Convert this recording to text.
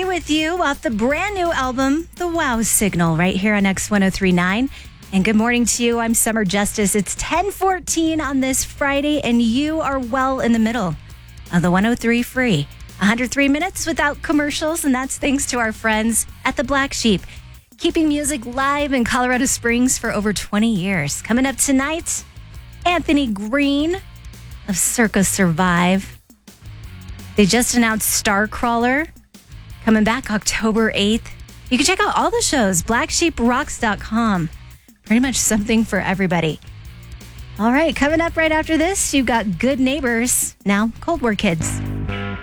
with you off the brand new album, The Wow Signal, right here on X1039. And good morning to you. I'm Summer Justice. It's 10:14 on this Friday, and you are well in the middle of the 103 Free. 103 minutes without commercials, and that's thanks to our friends at the Black Sheep, keeping music live in Colorado Springs for over 20 years. Coming up tonight, Anthony Green of Circa Survive. They just announced Starcrawler coming back October 8th. You can check out all the shows, blacksheeprocks.com. Pretty much something for everybody. All right, coming up right after this, you've got Good Neighbors. Now, Cold War Kids.